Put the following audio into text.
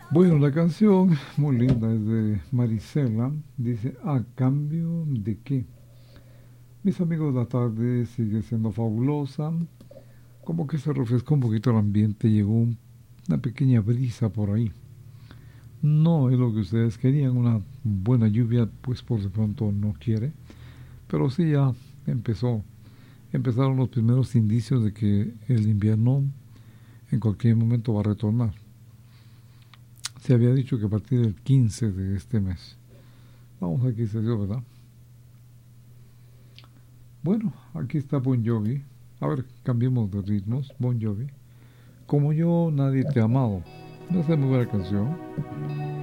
Bueno, la canción muy linda es de Marisela. Dice, ¿a cambio de qué? Mis amigos, la tarde sigue siendo fabulosa. Como que se refrescó un poquito el ambiente, llegó una pequeña brisa por ahí. No es lo que ustedes querían, una buena lluvia, pues por de pronto no quiere. Pero sí ya empezaron los primeros indicios de que el invierno en cualquier momento va a retornar. Se había dicho que a partir del 15 de este mes. Vamos a ver qué se dio, ¿verdad? Bueno, aquí está Bon Jovi. A ver, cambiemos de ritmos. Bon Jovi. Como yo, nadie te ha amado. Esa es muy buena canción.